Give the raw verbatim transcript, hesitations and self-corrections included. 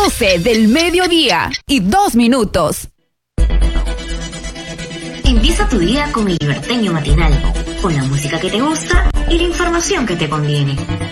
doce del mediodía y dos minutos. Empieza tu día con el Liberteño Matinal, con la música que te gusta y la información que te conviene.